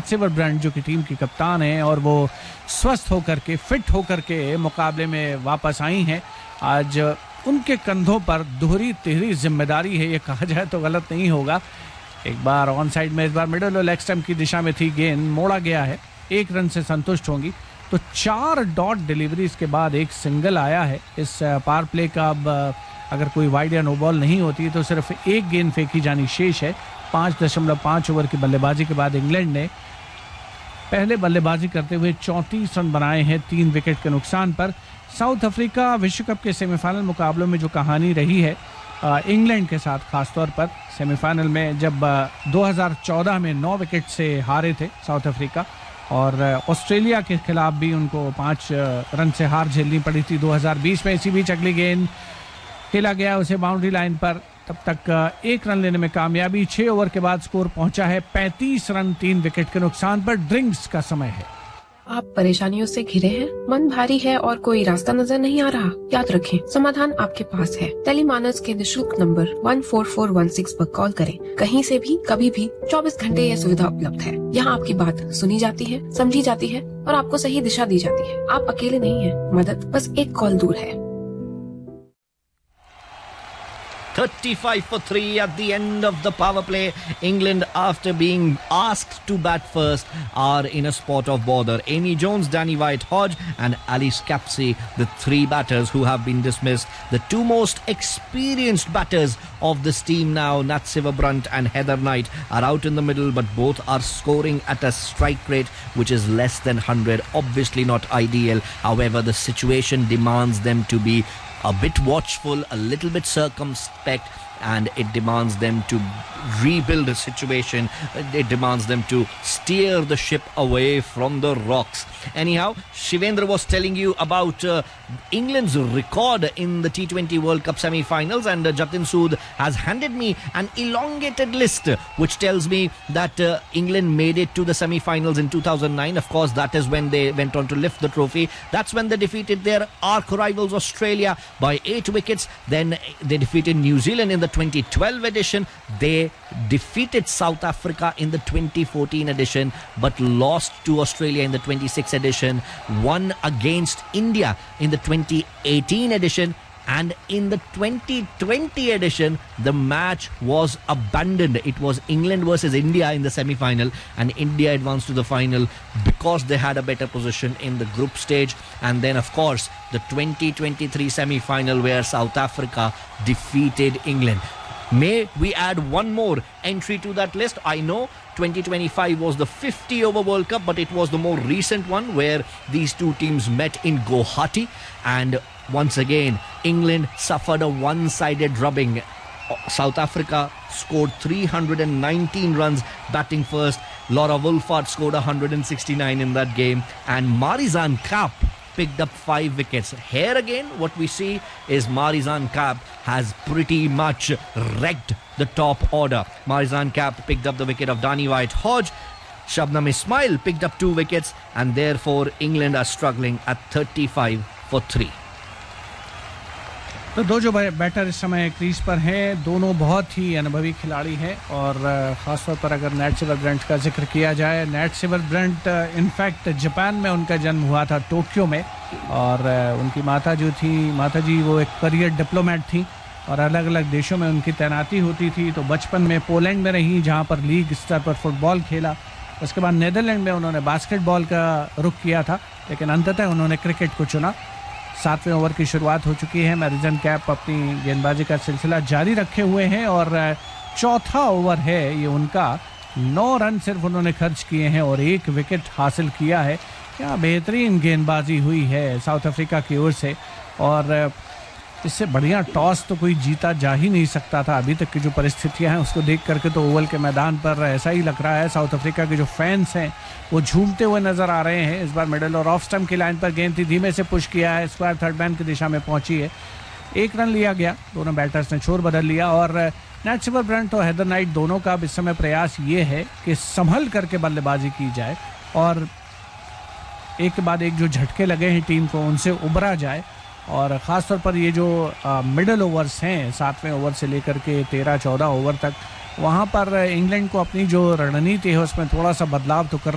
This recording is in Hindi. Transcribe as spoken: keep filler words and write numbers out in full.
नेटसेवर ब्रांट जो कि टीम की कप्तान है और वो स्वस्थ होकर के फिट होकर के मुकाबले में वापस आई हैं। आज उनके कंधों पर दोहरी तिहरी जिम्मेदारी है, ये कहा जाए तो गलत नहीं होगा। एक बार ऑन साइड में, इस बार मिडल और लेग स्टंप की दिशा में थी गेंद, मोड़ा गया है, एक रन से संतुष्ट होंगी। तो चार डॉट डिलीवरीज के बाद एक सिंगल आया है। इस पावर प्ले का अब अगर कोई वाइड या नो बॉल नहीं होती तो सिर्फ एक गेंद फेंकी जानी शेष है। पाँच दशमलव पाँच ओवर की बल्लेबाजी के बाद इंग्लैंड ने पहले बल्लेबाजी करते हुए चौंतीस रन बनाए हैं तीन विकेट के नुकसान पर। साउथ अफ्रीका विश्व कप के सेमीफाइनल मुकाबलों में जो कहानी रही है इंग्लैंड के साथ, खासतौर पर सेमीफाइनल में जब दो हज़ार चौदह में नौ विकेट से हारे थे साउथ अफ्रीका, और ऑस्ट्रेलिया के खिलाफ भी उनको पाँच रन से हार झेलनी पड़ी थी दो हज़ार बीस में। इसी बीच अगली गेंद खेला गया उसे बाउंड्री लाइन पर, तब तक एक रन लेने में कामयाबी। छह ओवर के बाद स्कोर पहुंचा है पैंतीस रन तीन विकेट के नुकसान पर। ड्रिंक्स का समय है। आप परेशानियों से घिरे हैं, मन भारी है और कोई रास्ता नजर नहीं आ रहा? याद रखें, समाधान आपके पास है। टेलीमानस के निशुल्क number one four four one six पर कॉल करें। कहीं से भी कभी भी चौबीस घंटे यह सुविधा उपलब्ध है। यहाँ आपकी बात सुनी जाती है, समझी जाती है और आपको सही दिशा दी जाती है। आप अकेले नहीं हैं, मदद बस एक कॉल दूर है। thirty-five for three at the end of the power play. England, after being asked to bat first, are in a spot of bother. Amy Jones, Danny White-Hodge and Alice Capsey, the three batters who have been dismissed. The two most experienced batters of this team now, Natsiva Brunt and Heather Knight, are out in the middle, but both are scoring at a strike rate which is less than one hundred. Obviously not ideal. However, the situation demands them to be a bit watchful, a little bit circumspect, and it demands them to rebuild the situation. It demands them to steer the ship away from the rocks. Anyhow, Shivendra was telling you about uh, England's record in the T twenty World Cup semi-finals, and uh, Jatin Sood has handed me an elongated list which tells me that uh, England made it to the semi-finals in two thousand nine. Of course, that is when they went on to lift the trophy. That's when they defeated their arch rivals Australia by eight wickets. Then they defeated New Zealand in the twenty twelve edition. They defeated South Africa in the twenty fourteen edition, but lost to Australia in the twenty-sixth edition. Won against India in the twenty eighteen edition. And in the twenty twenty edition, the match was abandoned. It was England versus India in the semi-final, and India advanced to the final because they had a better position in the group stage. And then, of course, the twenty twenty-three semi-final where South Africa defeated England. May we add one more entry to that list? I know twenty twenty-five was the fifty over World Cup, but it was the more recent one where these two teams met in Guwahati, and once again England suffered a one-sided drubbing. South Africa scored three hundred nineteen runs batting first. Laura Wolfart scored one hundred sixty-nine in that game, and Marizanne Kapp picked up five wickets. Here again, what we see is Marizanne Kapp has pretty much wrecked the top order. Marizanne Kapp picked up the wicket of Danny White-Hodge. Shabnam Ismail picked up two wickets, and therefore England are struggling at thirty-five for three. तो दो जो बैटर इस समय क्रीज पर हैं, दोनों बहुत ही अनुभवी खिलाड़ी हैं, और ख़ासतौर पर अगर नेटसेवर ब्रंट का जिक्र किया जाए, नेटसेवर ब्रंट इनफैक्ट जापान में उनका जन्म हुआ था, टोक्यो में, और उनकी माता जो थी माता जी वो एक करियर डिप्लोमेट थी और अलग अलग देशों में उनकी तैनाती होती थी। तो बचपन में पोलैंड में रही, जहाँ पर लीग स्तर पर फुटबॉल खेला। उसके बाद नीदरलैंड में उन्होंने बास्केटबॉल का रुख किया था, लेकिन अंततः उन्होंने क्रिकेट को चुना। सातवें ओवर की शुरुआत हो चुकी है। मैरिजन कैप अपनी गेंदबाजी का सिलसिला जारी रखे हुए हैं और चौथा ओवर है ये उनका। नौ रन सिर्फ उन्होंने खर्च किए हैं और एक विकेट हासिल किया है। क्या बेहतरीन गेंदबाजी हुई है साउथ अफ्रीका की ओर से, और इससे बढ़िया टॉस तो कोई जीता जा ही नहीं सकता था। अभी तक की जो परिस्थितियां हैं उसको देख करके तो ओवल के मैदान पर ऐसा ही लग रहा है। साउथ अफ्रीका के जो फैंस हैं वो झूमते हुए नजर आ रहे हैं। इस बार मिडल और ऑफ स्टंप की लाइन पर गेंद थी, धीमे से पुश किया है, स्क्वायर थर्ड मैन की दिशा में पहुंची है, एक रन लिया गया। दोनों बैटर्स ने छोर बदल लिया, और नेटसेवर ब्रंट और हेदर नाइट दोनों का इस समय प्रयास ये है कि संभल करके बल्लेबाजी की जाए और एक के बाद एक जो झटके लगे हैं टीम को उनसे उबरा जाए। और ख़ासतौर पर ये जो मिडल ओवर्स हैं, सातवें ओवर से लेकर के तेरह चौदह ओवर तक, वहाँ पर इंग्लैंड को अपनी जो रणनीति है उसमें थोड़ा सा बदलाव तो कर